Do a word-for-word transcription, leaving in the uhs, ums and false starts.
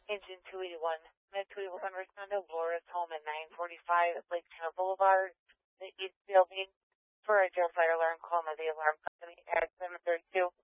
Engine two eighty-one, Med two eighty-one, respond to Laura's home at nine forty-five Lake Tana Boulevard, the East Building, for a Joe Fire alarm call by the alarm company at seven thirty-two.